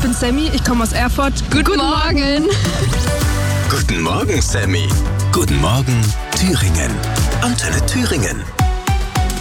bin Sammy, ich komme aus Erfurt. Guten Morgen. Guten Morgen, Sammy. Guten Morgen, Thüringen. Antenne Thüringen.